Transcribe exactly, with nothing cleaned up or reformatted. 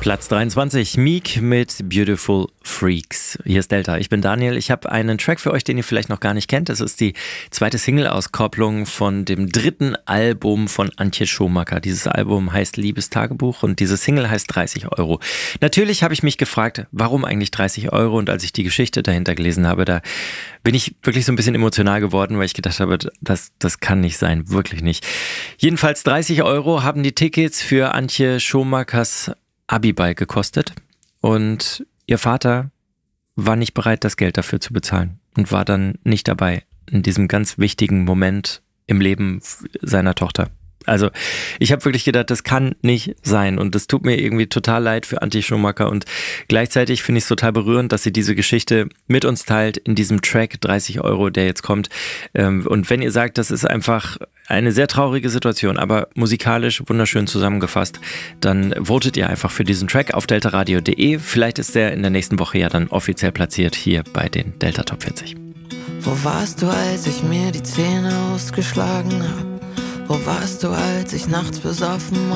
Platz dreiundzwanzig, Meek mit Beautiful Freaks. Hier ist Delta, ich bin Daniel. Ich habe einen Track für euch, den ihr vielleicht noch gar nicht kennt. Das ist die zweite Single-Auskopplung von dem dritten Album von Antje Schumacher. Dieses Album heißt Liebestagebuch und diese Single heißt dreißig Euro. Natürlich habe ich mich gefragt, warum eigentlich dreißig Euro? Und als ich die Geschichte dahinter gelesen habe, da bin ich wirklich so ein bisschen emotional geworden, weil ich gedacht habe, das, das kann nicht sein, wirklich nicht. Jedenfalls dreißig Euro haben die Tickets für Antje Schumachers Abiball gekostet und ihr Vater war nicht bereit, das Geld dafür zu bezahlen und war dann nicht dabei in diesem ganz wichtigen Moment im Leben seiner Tochter. Also ich habe wirklich gedacht, das kann nicht sein und es tut mir irgendwie total leid für Antje Schumacher und gleichzeitig finde ich es total berührend, dass sie diese Geschichte mit uns teilt in diesem Track dreißig Euro, der jetzt kommt. Und wenn ihr sagt, das ist einfach eine sehr traurige Situation, aber musikalisch wunderschön zusammengefasst, dann votet ihr einfach für diesen Track auf deltaradio punkt de. Vielleicht ist der in der nächsten Woche ja dann offiziell platziert hier bei den Delta Top vierzig. Wo warst du, als ich mir die Zähne ausgeschlagen hab? Wo warst du, als ich nachts besoffen